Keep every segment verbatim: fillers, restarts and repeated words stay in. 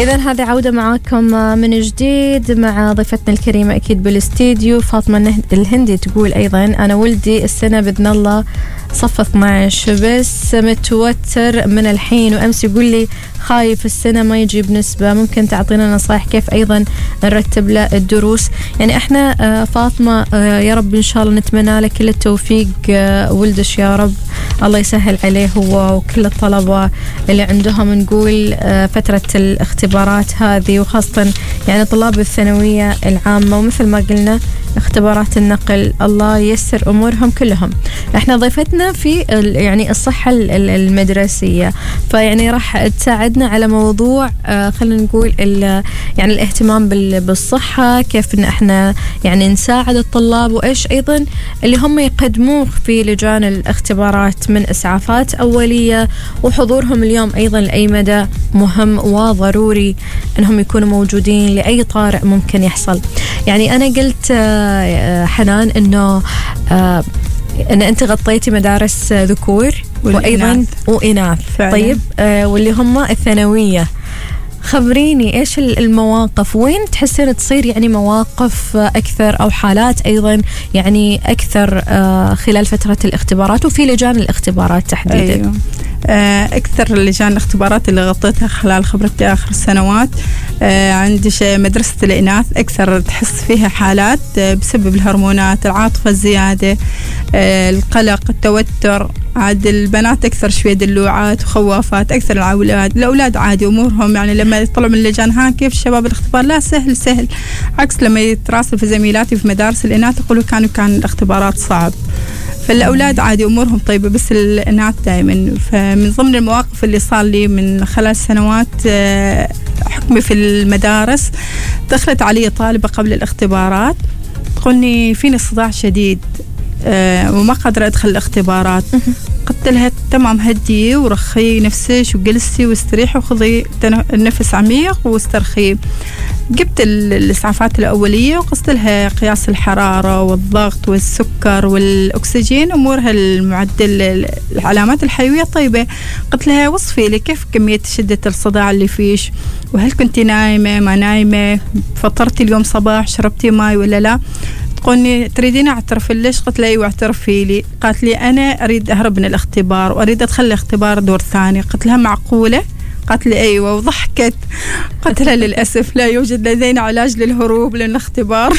إذن هذه عودة معاكم من جديد مع ضيفتنا الكريمة أكيد بالاستديو فاطمة الهندي. تقول أيضا أنا ولدي السنة بإذن الله صف اثنا عشر بس متوتر من الحين، وأمس يقول لي خايف السنة ما يجيب نسبة، ممكن تعطينا نصائح كيف أيضا نرتب له الدروس؟ يعني إحنا فاطمة يا رب إن شاء الله نتمنى لك كل التوفيق ولدش يا رب، الله يسهل عليه هو وكل الطلبة اللي عندهم نقول فترة الاختبارات هذه، وخاصة يعني طلاب الثانوية العامة، ومثل ما قلنا اختبارات النقل الله ييسر أمورهم كلهم. احنا ضيفتنا في يعني الصحة المدرسية، فيعني راح تساعدنا على موضوع آه خلينا نقول يعني الاهتمام بالصحة، كيف ان احنا يعني نساعد الطلاب، وايش ايضا اللي هم يقدموه في لجان الاختبارات من اسعافات أولية، وحضورهم اليوم ايضا لأي مدى مهم وضروري انهم يكونوا موجودين لأي طارئ ممكن يحصل. يعني انا قلت آه حنان انه آه ان انت غطيتي مدارس ذكور وايضا واناث، طيب آه واللي هم الثانويه، خبريني ايش المواقف، وين تحسين تصير يعني مواقف اكثر او حالات ايضا يعني اكثر آه خلال فتره الاختبارات وفي لجان الاختبارات تحديدا؟ أيوه. أكثر لجان الاختبارات اللي غطيتها خلال خبرتي آخر السنوات عندي مدرسة الإناث، أكثر تحس فيها حالات بسبب الهرمونات، العاطفة الزيادة، القلق، التوتر. عاد البنات أكثر شوية دلوعات وخوافات أكثر الأولاد. الأولاد عادي أمورهم يعني لما يطلعوا من اللجان ها كيف الشباب الاختبار، لا سهل سهل، عكس لما يتراسل في زميلاتي في مدارس الإناث يقولوا كانوا كان الاختبارات صعب. فالأولاد عادي أمورهم طيبة، بس الإناث دائما. فمن ضمن المواقف اللي صار لي من خلال سنوات حكمي في المدارس، دخلت علي طالبة قبل الاختبارات تقولني فيني صداع شديد وما قادرة أدخل الاختبارات. قلت لها تمام هدي ورخي نفسك وجلسي واستريحي وخذي النفس عميق واسترخي. جبت الإسعافات الأولية وقصت لها قياس الحرارة والضغط والسكر والأكسجين، أمورها المعدل العلامات الحيوية طيبة. قلت لها وصفي لي كيف كمية شدة الصداع اللي فيش، وهل كنت نايمة ما نايمة، فطرتي اليوم صباح، شربتي ماي ولا لا؟ تقولني تريدين أعترف ليش؟ قلت لها أيوة اعترفي لي. قالت لي أنا أريد أهرب من الاختبار وأريد أدخل الاختبار دور ثاني. قلت لها معقولة؟ قالت لي أيوة وضحكت. قلت لها للأسف لا يوجد لدينا علاج للهروب للاختبار.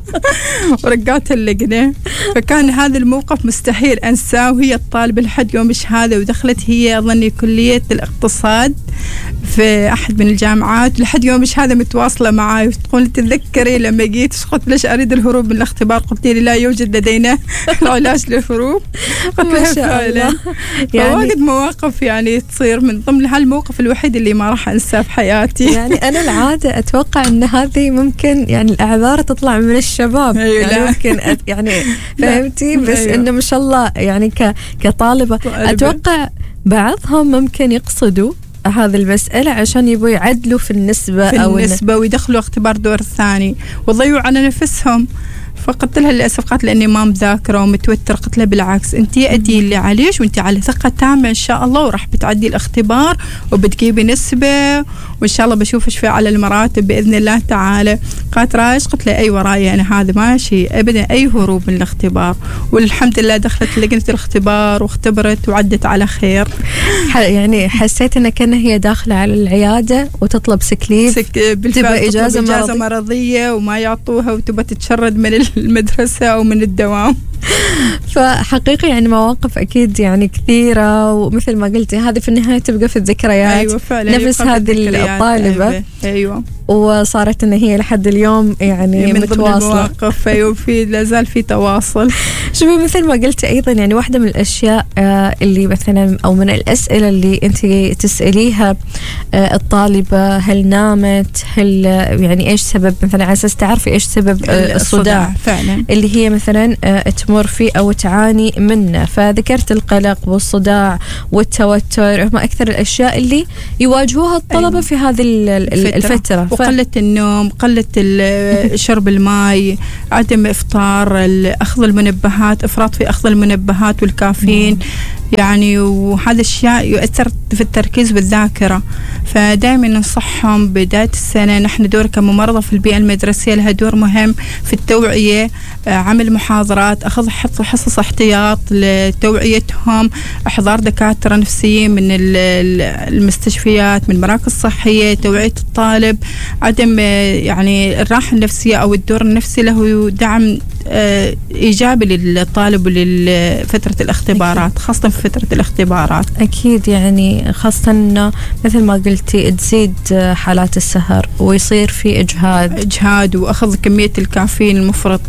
ورجعت اللجنة. فكان هذا الموقف مستحيل أنساه، وهي الطالبة لحد يوم الشهادة، ودخلت هي أظني كلية الاقتصاد في أحد من الجامعات، لحد يوم الشهادة متواصلة معي وتقول تتذكري لما جيت قلت ليش أريد الهروب من الاختبار؟ قلت لي لا يوجد لدينا علاج للهروب. قلت لها فعلا. يعني واجد مواقف يعني تصير، من ضمن هالموقف الوحيد اللي ما راح أنساه في حياتي. يعني أنا العادة أتوقع أن هذه ممكن يعني الأعذار تطلع من الشباب. أيوة يعني ممكن أت يعني فهمتي، بس أيوة. إنه ما شاء الله يعني ك كطالبة أتوقع بعضهم ممكن يقصدوا هذا المسألة عشان يبوا يعدلوا في النسبة في أو النسبة ويدخلوا اختبار دور الثاني ويضيعوا على نفسهم. فقلت لها للأسف، قالت لأني ما مذاكرة ومتوتر. قلت لها بالعكس أنتي أدي اللي عليش وأنتي على ثقة تامة إن شاء الله، وراح بتعدي الاختبار وبتجيبي نسبة وإن شاء الله بشوفش فيه على المراتب بإذن الله تعالى. قالت رايش؟ قلت لها أي وراي أنا هذا ماشي أبدا أي هروب من الاختبار. والحمد لله دخلت لجنة الاختبار واختبرت وعدت على خير. يعني حسيت أن كأنها هي داخلة على العيادة وتطلب سكليف سك... تبقى إجازة, إجازة مرضية. مرضية وما يعطوها وتبقى تتشرد من المدرسة أو من الدوام. فحقيقة يعني مواقف أكيد يعني كثيرة، ومثل ما قلتي هذه في النهاية تبقى في الذكريات. أيوة فعلا. نفس هذه الطالبة. أيوة. أيوة. وصارت إن هي لحد اليوم يعني من متواصلة. أيوة في لازال في تواصل. شوفي مثل ما قلتي أيضا يعني واحدة من الأشياء اللي مثلا أو من الأسئلة اللي أنت تسأليها الطالبة، هل نامت، هل يعني إيش سبب مثلا على أساس تعرفي إيش سبب الصداع فعلا اللي هي مثلا تمر فيه أو تعاني منه. فذكرت القلق والصداع والتوتر هم أكثر الأشياء اللي يواجهوها الطلبة أيوة. في هذه الفترة. وقلة النوم، قلة شرب الماء، عدم إفطار، أخذ المنبهات، إفراط في أخذ المنبهات والكافيين. يعني وهذا الشيء يؤثر في التركيز والذاكرة. فدائما ننصحهم بداية السنة، نحن دور كممرضة في البيئة المدرسية لها دور مهم في التوعية، عمل محاضرات، أخذ حصص احتياط لتوعيتهم، إحضار دكاترة نفسيين من المستشفيات، من مراكز صحية، توعية الطالب، عدم يعني الراحة النفسية أو الدور النفسي له دعم إيجابي للطالب ولفترة الاختبارات، خاصة في فترة الاختبارات. أكيد، يعني خاصة إنه مثل ما قلتي تزيد حالات السهر ويصير في إجهاد إجهاد وأخذ كمية الكافيين المفرط.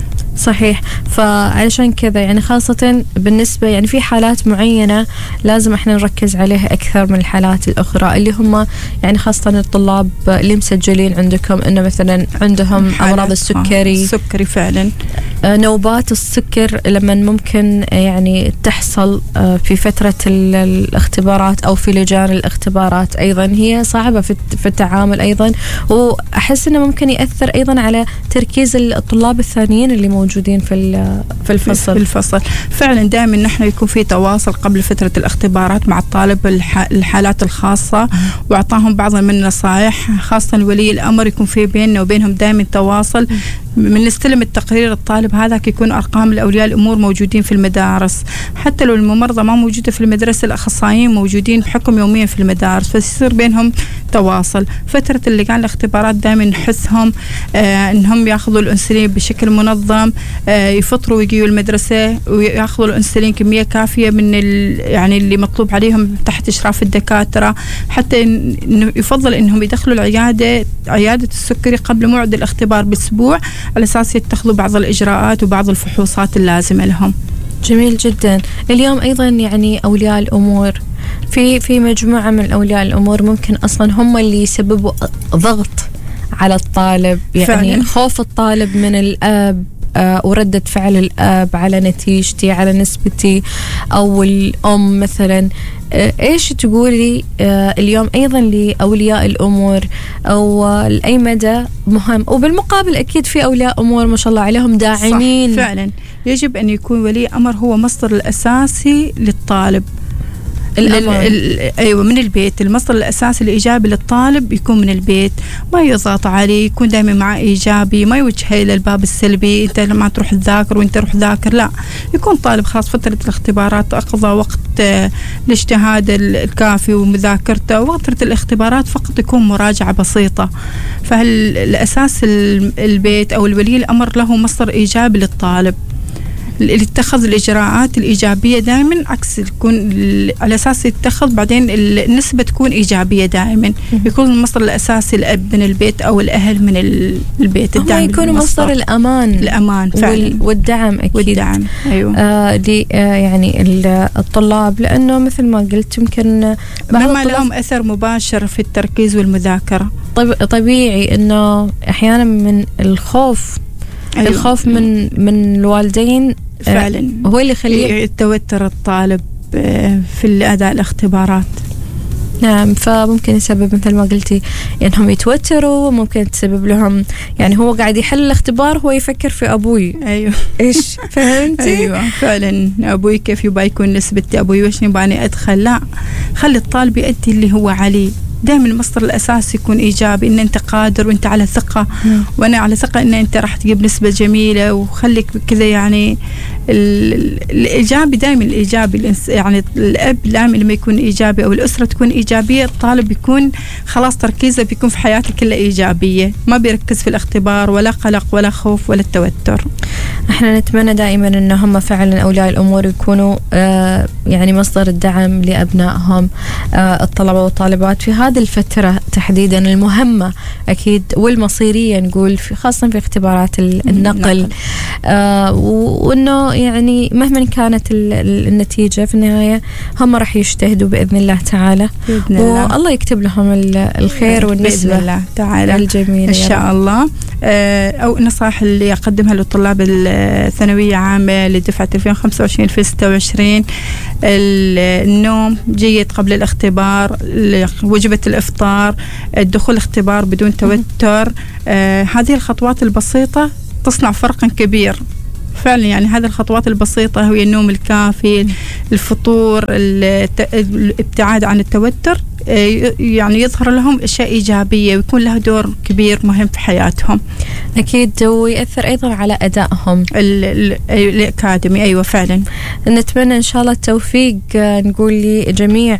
صحيح. فعلشان كذا يعني خاصة بالنسبة يعني في حالات معينة لازم احنا نركز عليها أكثر من الحالات الأخرى، اللي هم يعني خاصة الطلاب اللي مسجلين عندكم إنه مثلا عندهم أمراض السكري. السكري فعلا، نوبات السكر لما ممكن يعني تحصل في فترة الاختبارات أو في لجان الاختبارات، أيضا هي صعبة في التعامل أيضا، وأحس إنه ممكن يأثر أيضا على تركيز الطلاب الثانيين اللي موجودين في في الفصل. في الفصل فعلا دائما نحن يكون في تواصل قبل فترة الاختبارات مع الطالب الحالات الخاصة، وأعطاهم بعض من النصائح، خاصة ولي الأمر يكون في بيننا وبينهم دائما تواصل. من نستلم التقرير الطالب هذا يكون أرقام الأولياء الأمور موجودين في المدارس، حتى لو الممرضة ما موجودة في المدرسة الأخصائيين موجودين بحكم يوميا في المدارس، فيصير بينهم تواصل. فترة اللجان الاختبارات دائما نحثهم آه أنهم يأخذوا الأنسولين بشكل منظم، آه يفطروا ويجيوا المدرسة ويأخذوا الأنسولين كمية كافية من يعني اللي مطلوب عليهم تحت إشراف الدكاترة، حتى إنه يفضل أنهم يدخلوا العيادة عيادة السكري قبل موعد الاختبار بأسبوع، على أساس يتخذوا بعض الإجراءات وبعض الفحوصات اللازمة لهم. جميل جدا. اليوم أيضا يعني أولياء الأمور في في مجموعة من أولياء الأمور ممكن أصلا هم اللي يسببوا ضغط على الطالب، يعني فعلا. خوف الطالب من الأب آه وردة فعل الأب على نتيجتي، على نسبتي، أو الأم مثلا. آه إيش تقولي آه اليوم أيضا لأولياء الأمور، أو آه لأي مدى مهم؟ وبالمقابل أكيد في أولياء أمور ما شاء الله عليهم داعمين. صح فعلا، يجب أن يكون ولي أمر هو مصدر الأساسي للطالب. أيوة، من البيت. المصدر الأساسي الإيجابي للطالب يكون من البيت، ما يضغط عليه، يكون دائما معه إيجابي، ما يوجهه إلى الباب السلبي، أنت لما تروح تذاكر وأنت روح ذاكر، لا، يكون طالب خاص فترة الاختبارات أقضى وقت الاجتهاد الكافي ومذاكرته، وفترة الاختبارات فقط يكون مراجعة بسيطة. فالأساس البيت أو الولي الأمر له مصدر إيجابي للطالب، اللي اتخذ الإجراءات الإيجابية دائما عكس يكون على أساس يتخذ بعدين النسبة تكون إيجابية دائما. يكون المصدر الأساسي الأب من البيت أو الأهل من البيت، الدعم يكون مصدر الأمان الأمان فعلا والدعم أكيد والدعم. أيوة. آه دي آه يعني الطلاب، لأنه مثل ما قلت يمكن ما لهم أثر مباشر في التركيز والمذاكرة. طب طبيعي إنه أحيانا من الخوف أيوة. الخوف من من الوالدين فعلا هو اللي يخليه يتوتر الطالب في الأداء الاختبارات. نعم، فممكن يسبب مثل ما قلتي انهم يعني يتوتروا، ممكن تسبب لهم يعني هو قاعد يحل الاختبار هو يفكر في ابوي. ايوه ايش فهمتي؟ ايوه فعلا، ابوي كيف يبغى يكون نسبتي، ابوي وش يبغاني ادخل. لا، خلي الطالب يؤدي اللي هو عليه. دائما المصدر الأساسي يكون إيجابي، إن أنت قادر وأنت على ثقة، م. وأنا على ثقة إن أنت راح تجيب نسبة جميلة، وخليك كذا يعني الإيجابي دائما الإيجابي. يعني الأب دائما لما يكون إيجابي أو الأسرة تكون إيجابية، الطالب بيكون خلاص تركيزه بيكون في حياته كلها إيجابية، ما بيركز في الاختبار ولا قلق ولا خوف ولا التوتر. احنا نتمنى دائما ان هم فعلا اولياء الامور يكونوا آه يعني مصدر الدعم لابنائهم آه الطلبه والطالبات في هذه الفتره تحديدا المهمه اكيد والمصيريه، نقول في خاصه في اختبارات النقل. آه وانه يعني مهما كانت النتيجه في النهايه هم راح يجتهدوا باذن الله تعالى، بإذن الله. والله يكتب لهم الخير والنسبه بإذن الله تعالى الجميله ان شاء الله. آه او النصائح اللي اقدمها للطلاب الثانوية عامة لدفعة ألفين وخمسة وعشرين ألفين وستة وعشرين: النوم جيد قبل الاختبار، وجبة الإفطار، الدخول الاختبار بدون توتر. آه هذه الخطوات البسيطة تصنع فرقا كبير فعلا يعني هذه الخطوات البسيطة هي النوم الكافي، الفطور، الابتعاد عن التوتر، يعني يظهر لهم أشياء إيجابية ويكون له دور كبير مهم في حياتهم. أكيد، ويأثر أيضا على أدائهم الأكاديمي. أيوة فعلا. نتمنى إن شاء الله التوفيق نقول لجميع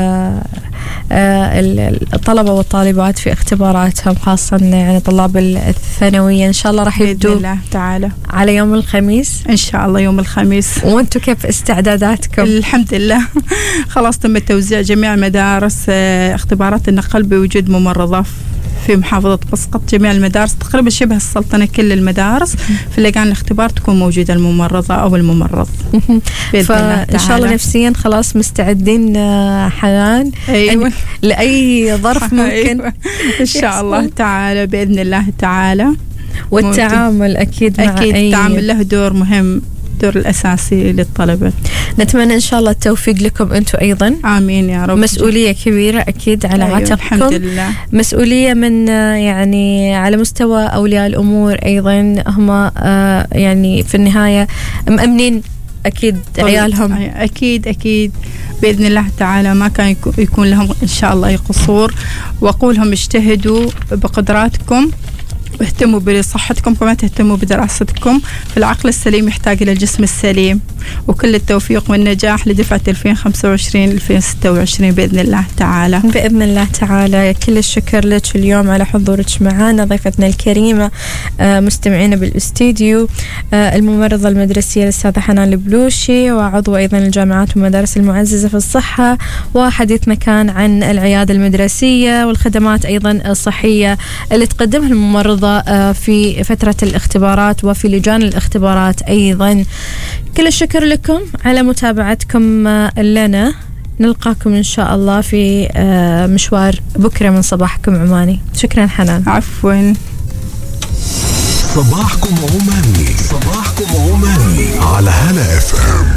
الطلبة والطالبات في اختباراتهم، خاصة يعني طلاب الثانوية. إن شاء الله راح يبدو بإذن الله تعالى على يوم الخميس إن شاء الله. يوم الخميس. وأنتم كيف استعداداتكم؟ الحمد لله خلاص تم توزيع جميع مدارس اختبارات النقل بوجود ممرضة في محافظة مسقط. جميع المدارس تقريبا شبه السلطنة كل المدارس في لجان الاختبار تكون موجودة الممرضة أو الممرض. فإن شاء الله نفسيا خلاص مستعدين حنان. أيوة. لأي ظرف ممكن. أيوة. إن شاء الله تعالى بإذن الله تعالى. والتعامل أكيد مع أكيد أي التعامل له دور مهم، الدور الأساسي للطلبة. نتمنى إن شاء الله التوفيق لكم أنتم أيضا. آمين يا رب. مسؤولية كبيرة أكيد على أيوة عاتقكم. الحمد لله. مسؤولية من يعني على مستوى أولياء الأمور أيضا، هم يعني في النهاية مأمنين أكيد عيالهم. أكيد أكيد بإذن الله تعالى ما كان يكون لهم إن شاء الله أي قصور، وأقولهم اجتهدوا بقدراتكم واهتموا بصحتكم كما تهتموا بدراستكم. فالعقل السليم يحتاج إلى الجسم السليم. وكل التوفيق والنجاح لدفعة ألفين وخمسة وعشرين ألفين وستة وعشرين بإذن الله تعالى. بإذن الله تعالى. كل الشكر لك اليوم على حضورك معنا ضيفتنا الكريمة مستمعين بالاستديو، الممرضة المدرسية الأستاذة حنان البلوشي، وعضو أيضا الجامعات والمدارس المعززة في الصحة. وحديثنا كان عن العيادة المدرسية والخدمات أيضا الصحية اللي تقدمها الممرضة في فترة الاختبارات وفي لجان الاختبارات أيضا. كل الشكر لكم على متابعتكم لنا. نلقاكم إن شاء الله في مشوار بكرة من صباحكم عماني. شكرا حنان. عفوا. صباحكم عماني. صباح